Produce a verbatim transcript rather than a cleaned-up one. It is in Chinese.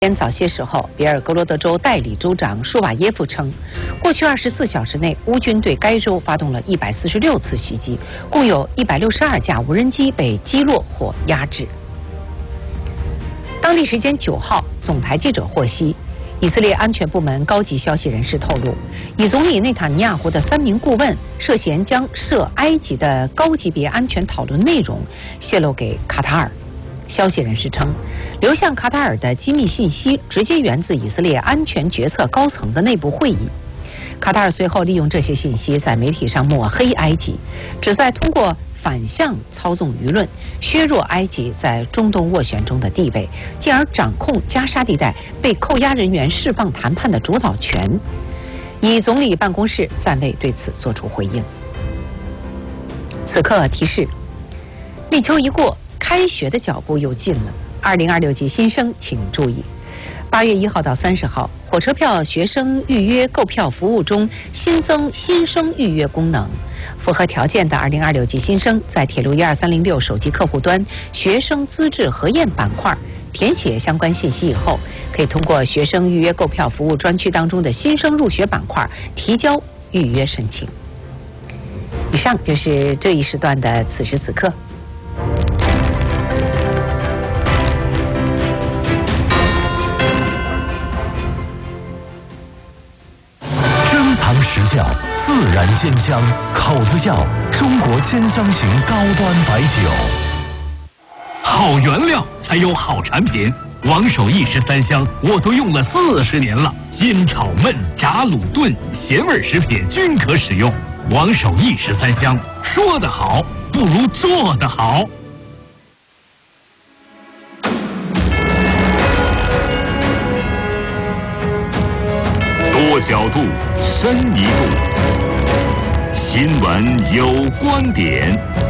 天早些时候，别尔哥罗德州代理州长舒瓦耶夫称，过去二十四小时内，乌军对该州发动了一百四十六次袭击，共有一百六十二架无人机被击落或压制。当地时间九号，总台记者获悉，以色列安全部门高级消息人士透露，以总理内塔尼亚胡的三名顾问涉嫌将涉埃及的高级别安全讨论内容泄露给卡塔尔。消息人士称，流向卡塔尔的机密信息直接源自以色列安全决策高层的内部会议。卡塔尔随后利用这些信息在媒体上抹黑埃及，旨在通过反向操纵舆论，削弱埃及在中东斡旋中的地位，进而掌控加沙地带被扣押人员释放谈判的主导权。以总理办公室暂未对此作出回应。此刻提示：立秋一过，开学的脚步又近了。二零二六级新生请注意，八月一号到三十号，火车票学生预约购票服务中新增新生预约功能。符合条件的二零二六级新生，在铁路一二三零六手机客户端学生资质核验板块填写相关信息以后，可以通过学生预约购票服务专区当中的新生入学板块提交预约申请。以上就是这一时段的此时此刻。 实窖自然鲜香，口子窖中国兼香型高端白酒。 好原料才有好产品，王守义十三香我都用了四十年了，煎炒焖炸卤炖咸味食品均可使用。王守义十三香，说得好不如做得好。多角度，深一度，新闻有观点。